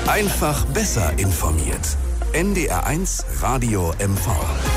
Einfach besser informiert. NDR1 Radio MV.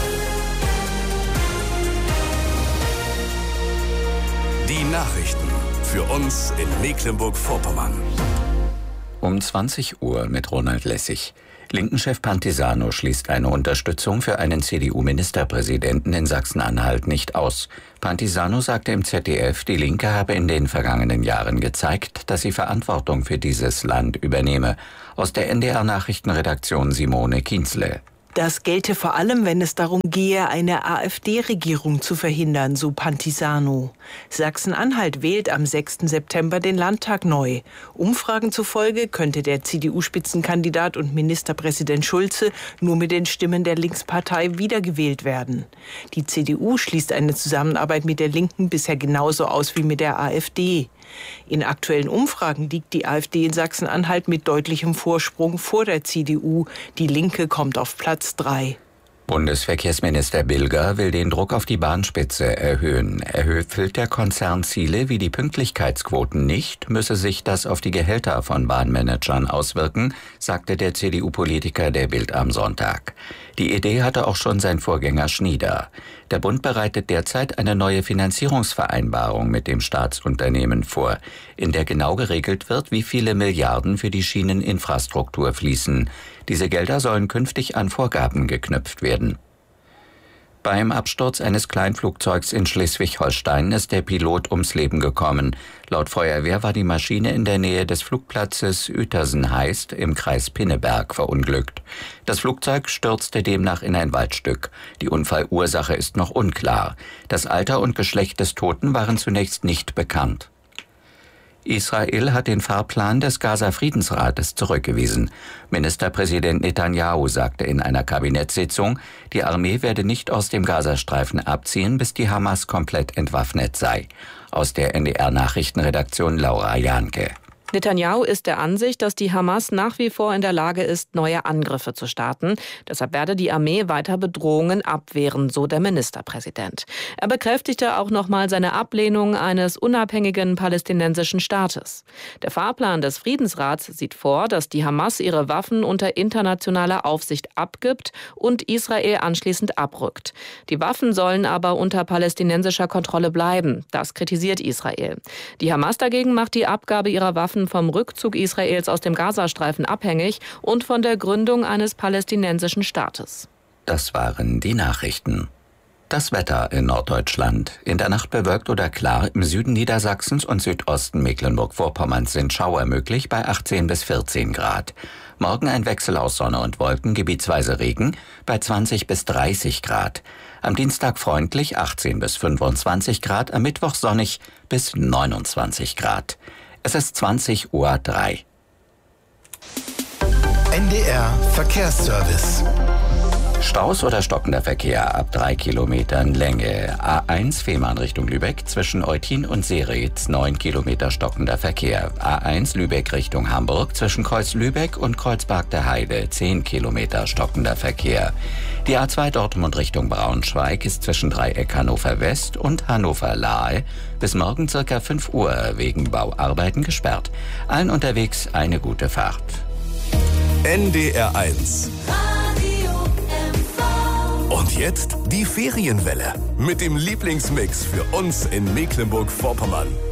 Die Nachrichten für uns in Mecklenburg-Vorpommern. Um 20 Uhr mit Ronald Lessig. Linken-Chef Pantisano schließt eine Unterstützung für einen CDU-Ministerpräsidenten in Sachsen-Anhalt nicht aus. Pantisano sagte im ZDF, die Linke habe in den vergangenen Jahren gezeigt, dass sie Verantwortung für dieses Land übernehme. Aus der NDR-Nachrichtenredaktion Simone Kienzle. Das gelte vor allem, wenn es darum gehe, eine AfD-Regierung zu verhindern, so Pantisano. Sachsen-Anhalt wählt am 6. September den Landtag neu. Umfragen zufolge könnte der CDU-Spitzenkandidat und Ministerpräsident Schulze nur mit den Stimmen der Linkspartei wiedergewählt werden. Die CDU schließt eine Zusammenarbeit mit der Linken bisher genauso aus wie mit der AfD. In aktuellen Umfragen liegt die AfD in Sachsen-Anhalt mit deutlichem Vorsprung vor der CDU. Die Linke kommt auf Platz 3. Bundesverkehrsminister Bilger will den Druck auf die Bahnspitze erhöhen. Erfüllt der Konzern Ziele wie die Pünktlichkeitsquoten nicht, müsse sich das auf die Gehälter von Bahnmanagern auswirken, sagte der CDU-Politiker der Bild am Sonntag. Die Idee hatte auch schon sein Vorgänger Schnieder. Der Bund bereitet derzeit eine neue Finanzierungsvereinbarung mit dem Staatsunternehmen vor, in der genau geregelt wird, wie viele Milliarden für die Schieneninfrastruktur fließen. Diese Gelder sollen künftig an Vorgaben geknüpft werden. Beim Absturz eines Kleinflugzeugs in Schleswig-Holstein ist der Pilot ums Leben gekommen. Laut Feuerwehr war die Maschine in der Nähe des Flugplatzes Uetersen-Heist im Kreis Pinneberg verunglückt. Das Flugzeug stürzte demnach in ein Waldstück. Die Unfallursache ist noch unklar. Das Alter und Geschlecht des Toten waren zunächst nicht bekannt. Israel hat den Fahrplan des Gaza-Friedensrates zurückgewiesen. Ministerpräsident Netanyahu sagte in einer Kabinettssitzung, die Armee werde nicht aus dem Gazastreifen abziehen, bis die Hamas komplett entwaffnet sei. Aus der NDR-Nachrichtenredaktion Laura Janke. Netanyahu ist der Ansicht, dass die Hamas nach wie vor in der Lage ist, neue Angriffe zu starten. Deshalb werde die Armee weiter Bedrohungen abwehren, so der Ministerpräsident. Er bekräftigte auch nochmal seine Ablehnung eines unabhängigen palästinensischen Staates. Der Fahrplan des Friedensrats sieht vor, dass die Hamas ihre Waffen unter internationaler Aufsicht abgibt und Israel anschließend abrückt. Die Waffen sollen aber unter palästinensischer Kontrolle bleiben. Das kritisiert Israel. Die Hamas dagegen macht die Abgabe ihrer Waffen vom Rückzug Israels aus dem Gazastreifen abhängig und von der Gründung eines palästinensischen Staates. Das waren die Nachrichten. Das Wetter in Norddeutschland. In der Nacht bewölkt oder klar, im Süden Niedersachsens und Südosten Mecklenburg-Vorpommerns sind Schauer möglich bei 18 bis 14 Grad. Morgen ein Wechsel aus Sonne und Wolken, gebietsweise Regen bei 20 bis 30 Grad. Am Dienstag freundlich 18 bis 25 Grad, am Mittwoch sonnig bis 29 Grad. Es ist 20:03 Uhr. NDR Verkehrsservice. Staus oder stockender Verkehr ab 3 Kilometern Länge. A1 Fehmarn Richtung Lübeck zwischen Eutin und Seretz 9 Kilometer stockender Verkehr. A1 Lübeck Richtung Hamburg zwischen Kreuz Lübeck und Kreuzberg der Heide 10 Kilometer stockender Verkehr. Die A2 Dortmund Richtung Braunschweig ist zwischen Dreieck Hannover West und Hannover Lahe bis morgen ca. 5 Uhr wegen Bauarbeiten gesperrt. Allen unterwegs eine gute Fahrt. NDR1. Und jetzt die Ferienwelle mit dem Lieblingsmix für uns in Mecklenburg-Vorpommern.